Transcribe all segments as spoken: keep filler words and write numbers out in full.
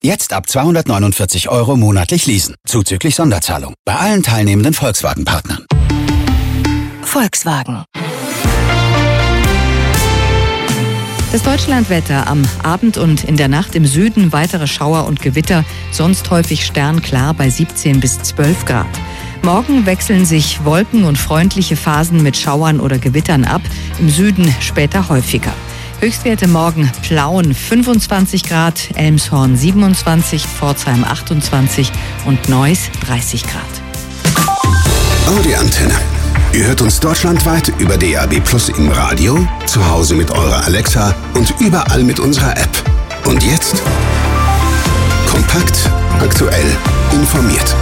Jetzt ab zweihundertneunundvierzig Euro monatlich leasen. Zuzüglich Sonderzahlung. Bei allen teilnehmenden Volkswagen-Partnern. Volkswagen. Das Deutschlandwetter: am Abend und in der Nacht im Süden weitere Schauer und Gewitter, sonst häufig sternklar bei siebzehn bis zwölf Grad. Morgen wechseln sich Wolken und freundliche Phasen mit Schauern oder Gewittern ab, im Süden später häufiger. Höchstwerte morgen: Plauen fünfundzwanzig Grad, Elmshorn siebenundzwanzig, Pforzheim achtundzwanzig und Neuss dreißig Grad. Audi Antenne. Ihr hört uns deutschlandweit über D A B Plus im Radio, zu Hause mit eurer Alexa und überall mit unserer App. Und jetzt kompakt, aktuell, informiert.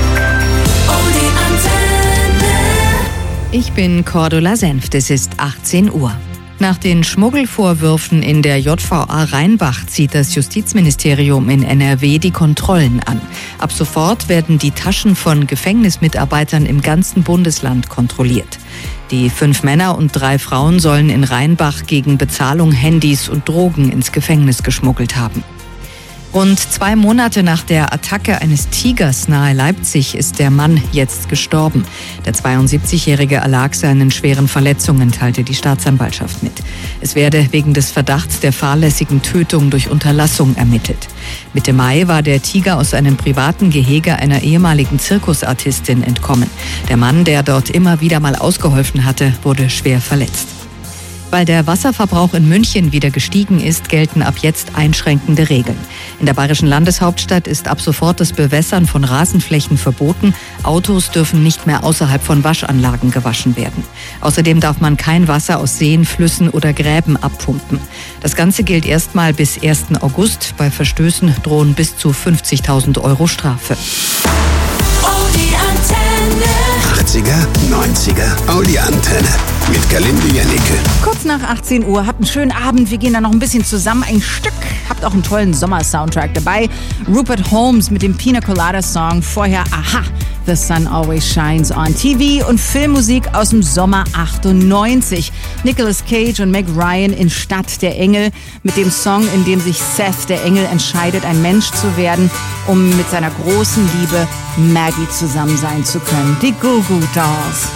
Audi Antenne. Ich bin Cordula Senft, es ist achtzehn Uhr. Nach den Schmuggelvorwürfen in der J V A Rheinbach zieht das Justizministerium in N R W die Kontrollen an. Ab sofort werden die Taschen von Gefängnismitarbeitern im ganzen Bundesland kontrolliert. Die fünf Männer und drei Frauen sollen in Rheinbach gegen Bezahlung Handys und Drogen ins Gefängnis geschmuggelt haben. Rund zwei Monate nach der Attacke eines Tigers nahe Leipzig ist der Mann jetzt gestorben. Der zweiundsiebzigjährige erlag seinen schweren Verletzungen, teilte die Staatsanwaltschaft mit. Es werde wegen des Verdachts der fahrlässigen Tötung durch Unterlassung ermittelt. Mitte Mai war der Tiger aus einem privaten Gehege einer ehemaligen Zirkusartistin entkommen. Der Mann, der dort immer wieder mal ausgeholfen hatte, wurde schwer verletzt. Weil der Wasserverbrauch in München wieder gestiegen ist, gelten ab jetzt einschränkende Regeln. In der bayerischen Landeshauptstadt ist ab sofort das Bewässern von Rasenflächen verboten. Autos dürfen nicht mehr außerhalb von Waschanlagen gewaschen werden. Außerdem darf man kein Wasser aus Seen, Flüssen oder Gräben abpumpen. Das Ganze gilt erstmal bis ersten August. Bei Verstößen drohen bis zu fünfzigtausend Euro Strafe. Audi Antenne. achtziger, neunziger, Audi Antenne. Mit Galinde Jennecke. Kurz nach achtzehn Uhr, habt einen schönen Abend. Wir gehen da noch ein bisschen zusammen. Ein Stück. Habt auch einen tollen Sommer-Soundtrack dabei. Rupert Holmes mit dem Pina Colada Song. Vorher Aha, The Sun Always Shines on T V. Und Filmmusik aus dem Sommer achtundneunzig. Nicolas Cage und Meg Ryan in Stadt der Engel. Mit dem Song, in dem sich Seth, der Engel, entscheidet, ein Mensch zu werden, um mit seiner großen Liebe Maggie zusammen sein zu können. Die Goo Goo Dolls.